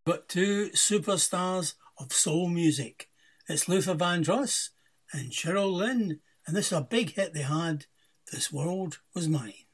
Got two superstars of soul music. It's Luther Vandross and Cheryl Lynn, and this is a big hit they had, This World Was Mine.